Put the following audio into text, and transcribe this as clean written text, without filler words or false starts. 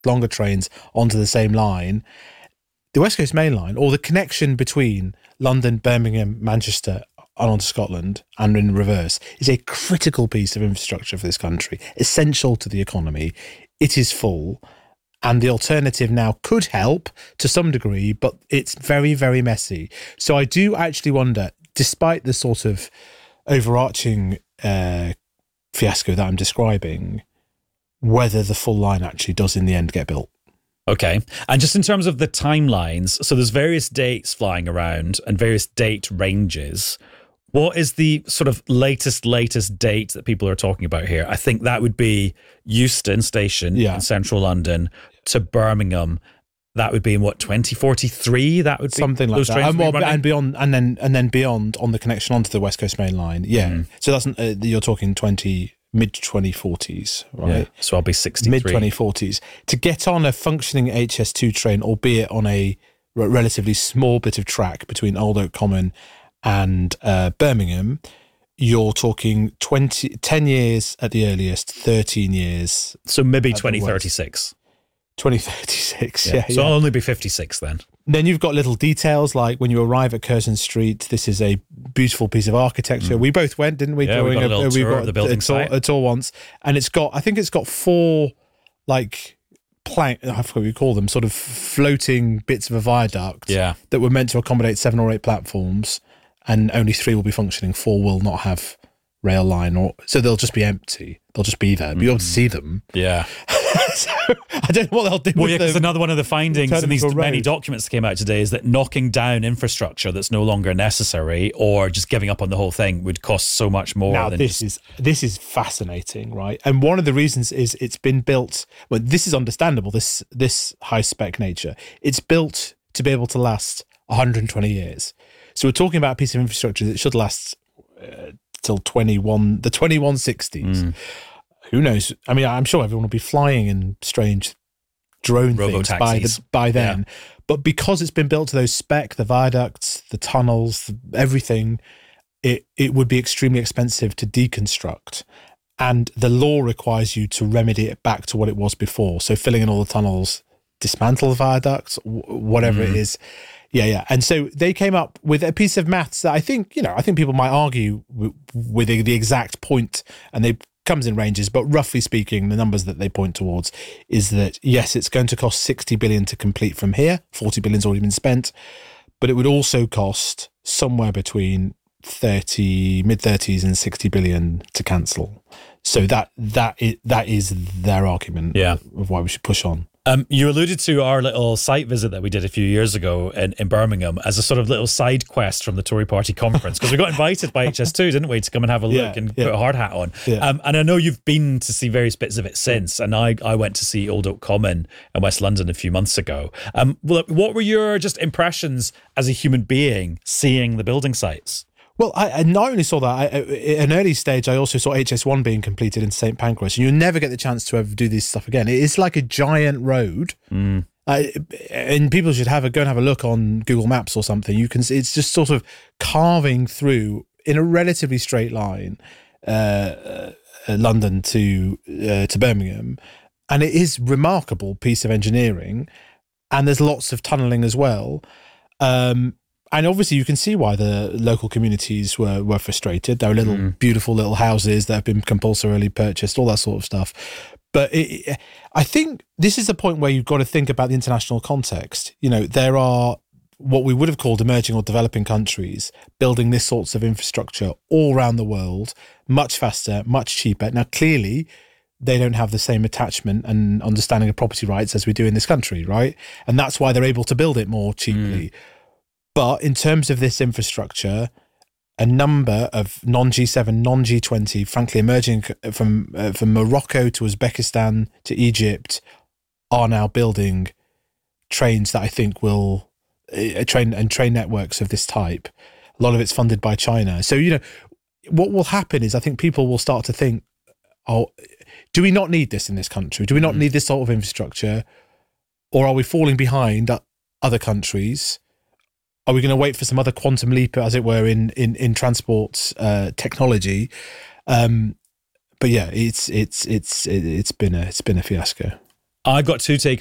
longer trains onto the same line. The West Coast Main Line, or the connection between London, Birmingham, Manchester, and onto Scotland, and in reverse, is a critical piece of infrastructure for this country, essential to the economy. It is full, and the alternative now could help to some degree, but it's very, very messy. So I do actually wonder, despite the sort of overarching fiasco that I'm describing, whether the full line actually does in the end get built. Okay. And just in terms of the timelines, so there's various dates flying around and various date ranges. What is the sort of latest date that people are talking about here? I think that would be Euston Station in central London to Birmingham. That would be in 2043? That would be something like that. And beyond, and then beyond on the connection onto the West Coast Main Line. Yeah. Mm. So that's you're talking mid-2040s, right? Yeah. So I'll be 63. Mid-2040s. To get on a functioning HS2 train, albeit on a relatively small bit of track between Old Oak Common and Birmingham, you're talking 10 years at the earliest, 13 years. So maybe 2036. 2036, yeah. So I'll only be 56 then. Then you've got little details like when you arrive at Curzon Street, this is a beautiful piece of architecture. We both went, didn't we? Yeah, we got a little tour of the building site. A tour once. And I think it's got 4 like plank, I forget what you call them, sort of floating bits of a viaduct that were meant to accommodate 7 or 8 platforms, and only 3 will be functioning. 4 will not have rail line, so they'll just be empty. They'll just be there, but you'll be able to see them. Yeah. So I don't know what they'll do. Well, yeah, because another one of the findings in these many documents that came out today is that knocking down infrastructure that's no longer necessary, or just giving up on the whole thing, would cost so much more. Now, this is fascinating, right? And one of the reasons is it's been built. Well, this is understandable. This high spec nature. It's built to be able to last 120 years. So we're talking about a piece of infrastructure that should last till the 2160s. Who knows? I mean, I'm sure everyone will be flying in strange drone things by then. Yeah. But because it's been built to those spec, the viaducts, the tunnels, everything, it would be extremely expensive to deconstruct. And the law requires you to remedy it back to what it was before. So filling in all the tunnels, dismantle the viaducts, whatever it is. Yeah. And so they came up with a piece of maths that I think people might argue with the exact point, and they comes in ranges, but roughly speaking, the numbers that they point towards is that, yes, it's going to cost 60 billion to complete from here. 40 billion's already been spent, but it would also cost somewhere between mid-30s and 60 billion to cancel. So that is their argument of why we should push on. You alluded to our little site visit that we did a few years ago in Birmingham as a sort of little side quest from the Tory party conference, because we got invited by HS2, didn't we, to come and have a look and put a hard hat on. Yeah. And I know you've been to see various bits of it since, and I went to see Old Oak Common in West London a few months ago. What were your just impressions as a human being seeing the building sites? Well, I not only saw that, at an early stage, I also saw HS1 being completed in St Pancras, and you'll never get the chance to ever do this stuff again. It is like a giant road, and people should go and have a look on Google Maps or something. You can see it's just sort of carving through in a relatively straight line, London to Birmingham, and it is a remarkable piece of engineering. And there's lots of tunnelling as well. And obviously you can see why the local communities were frustrated. There are beautiful little houses that have been compulsorily purchased, all that sort of stuff. But I think this is the point where you've got to think about the international context. You know, there are what we would have called emerging or developing countries building this sorts of infrastructure all around the world, much faster, much cheaper. Now, clearly, they don't have the same attachment and understanding of property rights as we do in this country, right? And that's why they're able to build it more cheaply. But in terms of this infrastructure, a number of non-G7, non-G20, frankly, emerging from Morocco to Uzbekistan to Egypt, are now building trains that I think will train networks of this type. A lot of it's funded by China. So, you know, what will happen is I think people will start to think, oh, do we not need this in this country? Do we not need this sort of infrastructure? Or are we falling behind other countries? Are we going to wait for some other quantum leap, as it were, in transport technology? But yeah, it's been a fiasco. I've got two takeaways